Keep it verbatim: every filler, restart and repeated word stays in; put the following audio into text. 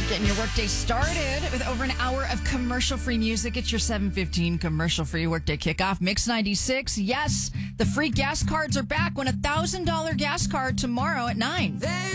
Getting your workday started with over an hour of commercial-free music. It's your seven fifteen commercial-free workday kickoff. Mix ninety-six. Yes, the free gas cards are back. Win a one thousand dollars gas card tomorrow at nine. They